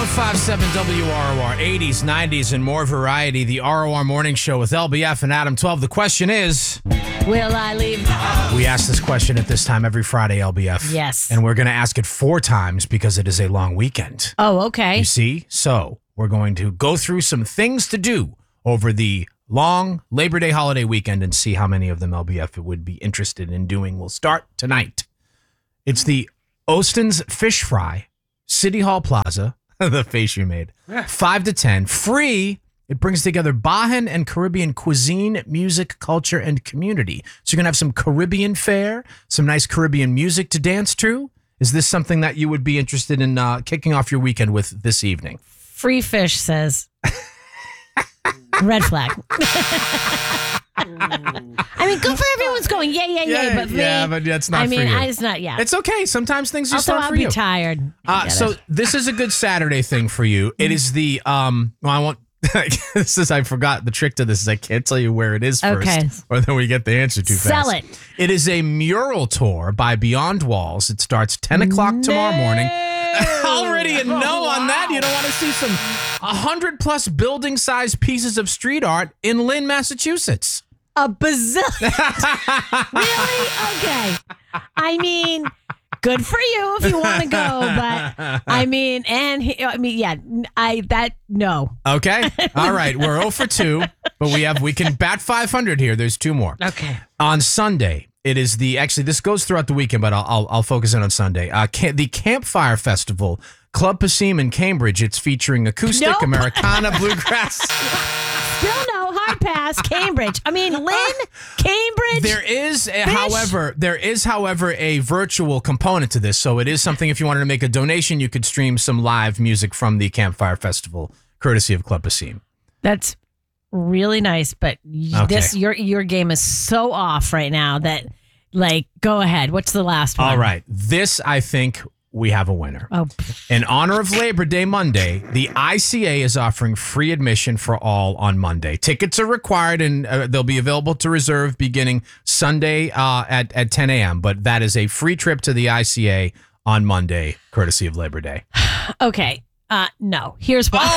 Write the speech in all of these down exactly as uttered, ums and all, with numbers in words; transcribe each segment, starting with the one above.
five seven W R O R, eighties, nineties, and more variety. The R O R Morning Show with L B F and Adam twelve. The question is, will I leave? We ask this question at this time every Friday, L B F. Yes. And we're going to ask it four times because it is a long weekend. Oh, okay. You see? So we're going to go through some things to do over the long Labor Day holiday weekend and see how many of them L B F would be interested in doing. We'll start tonight. It's the Ostin's Fish Fry, City Hall Plaza. The face you made. Five to ten. Free. It brings together Bajan and Caribbean cuisine, music, culture, and community. So you're going to have some Caribbean fare, some nice Caribbean music to dance to. Is this something that you would be interested in uh, kicking off your weekend with this evening? Free fish says. Red flag. I mean, good for everyone's going, yeah, yeah, yeah. Yeah, But me, yeah, but that's not I for mean, you. I, it's not, yeah. It's okay. Sometimes things just Also, aren't I'll for be you. tired. I Uh, get so it. this is a good Saturday thing for you. It is the um. Well, I want. This is. I forgot the trick to this is I can't tell you where it is first, Okay. or then we get the answer too Sell fast. it. It is a mural tour by Beyond Walls. It starts ten o'clock tomorrow morning. Already a no on that. You don't want to see some a hundred plus building sized pieces of street art in Lynn, Massachusetts. A bazillion. Really? Okay. I mean, good for you if you want to go, but I mean, and he, I mean, yeah, I that no. Okay. All right. We're zero for two, but we have we can bat five hundred here. There's two more. Okay. On Sunday, it is the actually this goes throughout the weekend, but I'll I'll, I'll focus in on Sunday. Uh, Ca- the Campfire Festival, Club Passim in Cambridge. It's featuring acoustic, Nope. Americana, bluegrass. Still no hard pass. Cambridge. I mean, Lynn, Cambridge. There is, a, however, there is, however, a virtual component to this. So it is something. If you wanted to make a donation, you could stream some live music from the Campfire Festival, courtesy of Club Passim. That's really nice, but y- Okay. this your your game is so off right now that like go ahead. What's the last one? All right, this I think we have a winner. Oh, In honor of Labor Day Monday, the I C A is offering free admission for all on Monday. Tickets are required, and uh, they'll be available to reserve beginning Sunday uh, at, at ten a.m., but that is a free trip to the I C A on Monday, courtesy of Labor Day. okay. Uh, no. Here's why.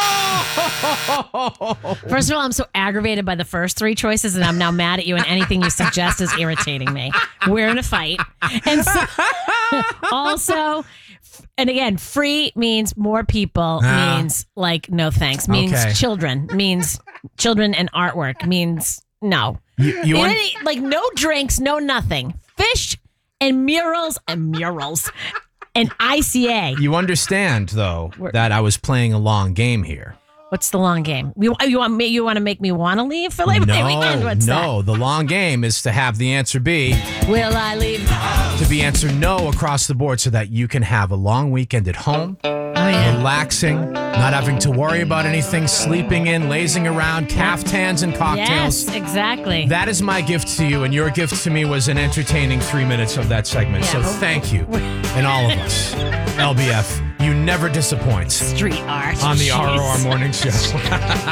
Oh, no! First of all, I'm so aggravated by the first three choices, and I'm now mad at you, and anything you suggest is irritating me. We're in a fight. And so, also, and again, free means more people, Ah. means like no thanks, means Okay. children, means children and artwork, means no. You, you un- Any- like no drinks, no nothing. Fish and murals and murals and I C A. you understand, though, We're- that I was playing a long game here. What's the long game? You, you want me? You want to make me want to leave for Labor Day weekend? What's no. The long game is to have the answer be that? Will I leave? to be answered no across the board so that you can have a long weekend at home, Oh yeah. relaxing, not having to worry about anything, sleeping in, lazing around, caftans and cocktails. Yes, exactly. That is my gift to you, and your gift to me was an entertaining three minutes of that segment. So Yeah. thank you, and all of us. L B F, you never disappoint Street art. on the R O R Jeez. Morning Show.